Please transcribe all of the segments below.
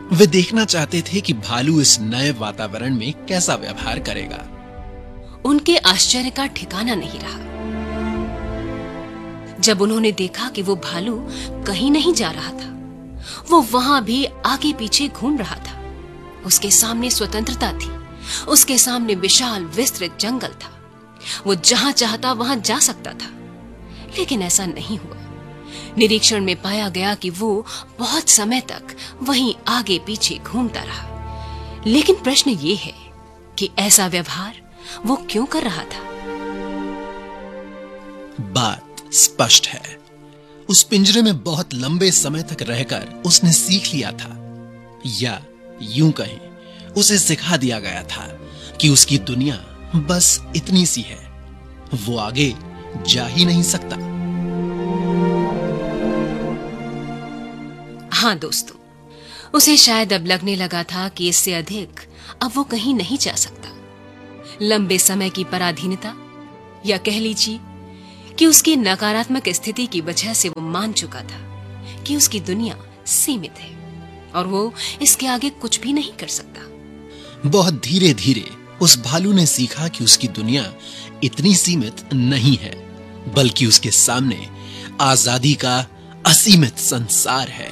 वे देखना चाहते थे कि भालू इस नए वातावरण में कैसा व्यवहार करेगा। उनके आश्चर्य का ठिकाना नहीं रहा जब उन्होंने देखा कि वो भालू कहीं नहीं जा रहा था। वो वहां भी आगे पीछे घूम रहा था। उसके सामने स्वतंत्रता थी। उसके सामने विशाल विस्तृत जंगल था। वो जहां चाहता वहां जा सकता था। लेकिन ऐसा नहीं हुआ। निरीक्षण में पाया गया कि वो बहुत समय तक वहीं आगे पीछे घूमता रहा। लेकिन प्रश्न ये है कि ऐसा व्यवहार वो क्यों कर रहा था? बात स्पष्ट है। उस पिंजरे में बहुत लंबे समय तक रहकर उसने सीख लिया था, या यूं कहें उसे सिखा दिया गया था कि उसकी दुनिया बस इतनी सी है। वो आगे जा ही नहीं सकता। हाँ दोस्तों, उसे शायद अब लगने लगा था कि इससे अधिक अब वो कहीं नहीं जा सकता। लंबे समय की पराधीनता, या कह लीजिए कि उसकी नकारात्मक स्थिति की वजह से वो मान चुका था कि उसकी दुनिया सीमित है और वो इसके आगे कुछ भी नहीं कर सकता। बहुत धीरे धीरे उस भालू ने सीखा कि उसकी दुनिया इतनी सीमित नहीं है, बल्कि उसके सामने आजादी का असीमित संसार है।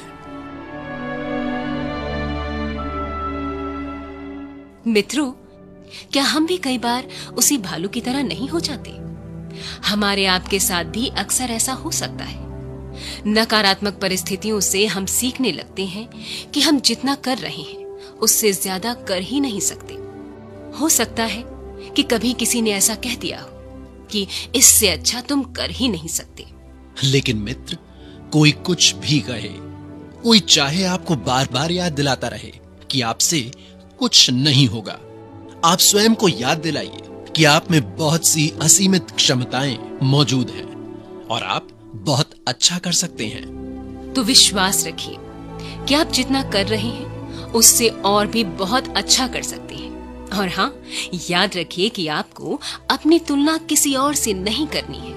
मित्रों, क्या हम भी कई बार उसी भालू की तरह नहीं हो जाते? हमारे आपके साथ भी अक्सर ऐसा हो सकता है। नकारात्मक परिस्थितियों से हम सीखने लगते हैं कि हम जितना कर रहे हैं उससे ज्यादा कर ही नहीं सकते। हो सकता है कि कभी किसी ने ऐसा कह दिया हो कि इससे अच्छा तुम कर ही नहीं सकते। लेकिन मित्र, कोई कुछ भी कहे, कोई चाहे आपको बार बार याद दिलाता रहे कि आपसे कुछ नहीं होगा, आप स्वयं को याद दिलाइए कि आप में बहुत सी असीमित क्षमताएं मौजूद हैं और आप बहुत अच्छा कर सकते हैं। तो विश्वास रखिए कि आप जितना कर रहे हैं उससे और भी बहुत अच्छा कर सकते हैं। और हाँ, याद रखिए कि आपको अपनी तुलना किसी और से नहीं करनी है।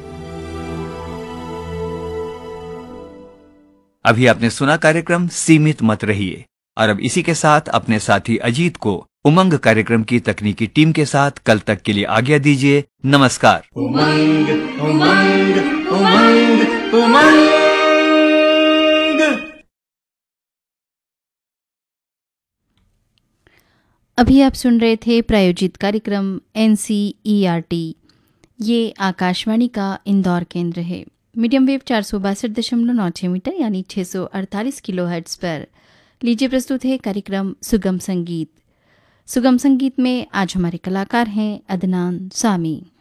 अभी आपने सुना कार्यक्रम सीमित मत रहिए, और अब इसी के साथ अपने साथी अजीत को उमंग कार्यक्रम की तकनीकी टीम के साथ कल तक के लिए आज्ञा दीजिए। नमस्कार। उमंग उमंग उमंग उमंग। अभी आप सुन रहे थे प्रायोजित कार्यक्रम NCERT। ये आकाशवाणी का इंदौर केंद्र है। मीडियम वेव 462.96 मीटर यानी 648 किलोहर्ट्ज पर। लीजिए प्रस्तुत है कार्यक्रम सुगम संगीत। सुगम संगीत में आज हमारे कलाकार हैं अदनान सामी।